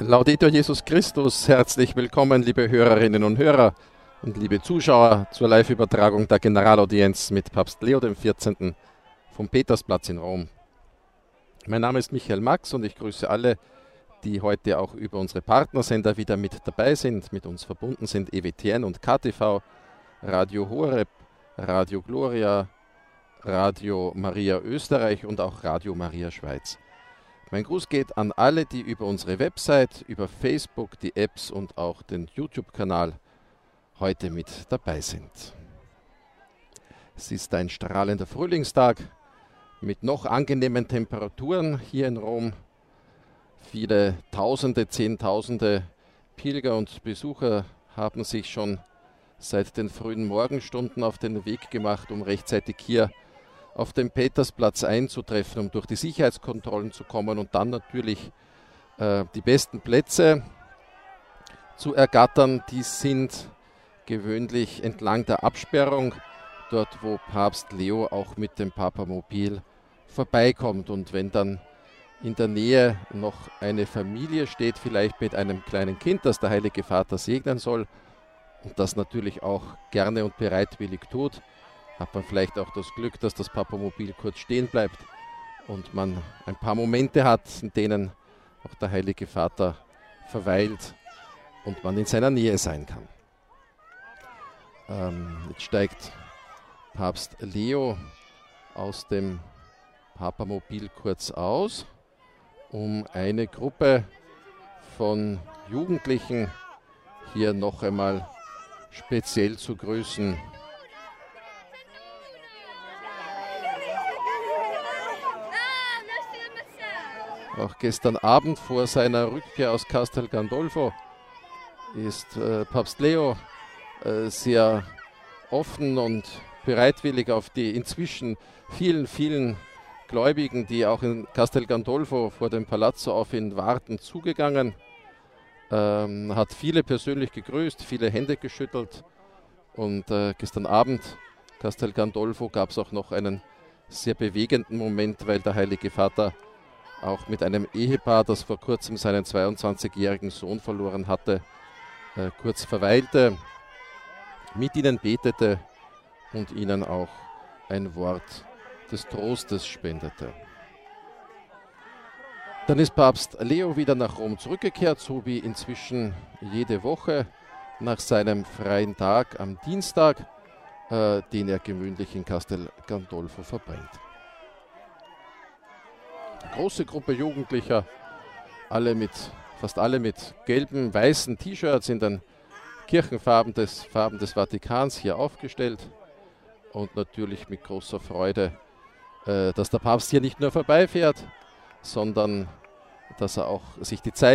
Laudetur Jesus Christus, herzlich willkommen, liebe Hörerinnen und Hörer und liebe Zuschauer zur Live-Übertragung der Generalaudienz mit Papst Leo XIV. Vom Petersplatz in Rom. Mein Name ist Michael Max und ich grüße alle, die heute auch über unsere Partnersender wieder mit dabei sind, mit uns verbunden sind, EWTN und KTV, Radio Horeb, Radio Gloria, Radio Maria Österreich und auch Radio Maria Schweiz. Mein Gruß geht an alle, die über unsere Website, über Facebook, die Apps und auch den YouTube-Kanal heute mit dabei sind. Es ist ein strahlender Frühlingstag mit noch angenehmen Temperaturen hier in Rom. Viele Tausende, Zehntausende Pilger und Besucher haben sich schon seit den frühen Morgenstunden auf den Weg gemacht, um rechtzeitig hier auf dem Petersplatz einzutreffen, um durch die Sicherheitskontrollen zu kommen und dann natürlich die besten Plätze zu ergattern. Die sind gewöhnlich entlang der Absperrung, dort wo Papst Leo auch mit dem Papamobil vorbeikommt. Und wenn dann in der Nähe noch eine Familie steht, vielleicht mit einem kleinen Kind, das der Heilige Vater segnen soll und das natürlich auch gerne und bereitwillig tut, hat man vielleicht auch das Glück, dass das Papamobil kurz stehen bleibt und man ein paar Momente hat, in denen auch der Heilige Vater verweilt und man in seiner Nähe sein kann. Jetzt steigt Papst Leo aus dem Papamobil kurz aus, um eine Gruppe von Jugendlichen hier noch einmal speziell zu grüßen. Auch gestern Abend vor seiner Rückkehr aus Castel Gandolfo ist Papst Leo sehr offen und bereitwillig auf die inzwischen vielen Gläubigen, die auch in Castel Gandolfo vor dem Palazzo auf ihn warten, zugegangen. Hat viele persönlich gegrüßt, viele Hände geschüttelt und gestern Abend Castel Gandolfo gab es auch noch einen sehr bewegenden Moment, weil der Heilige Vater auch mit einem Ehepaar, das vor kurzem seinen 22-jährigen Sohn verloren hatte, kurz verweilte, mit ihnen betete und ihnen auch ein Wort des Trostes spendete. Dann ist Papst Leo wieder nach Rom zurückgekehrt, so wie inzwischen jede Woche nach seinem freien Tag am Dienstag, den er gewöhnlich in Castel Gandolfo verbringt. Eine große Gruppe Jugendlicher, fast alle mit gelben, weißen T-Shirts in den Kirchenfarben des Vatikans hier aufgestellt und natürlich mit großer Freude, dass der Papst hier nicht nur vorbeifährt, sondern dass er auch sich die Zeit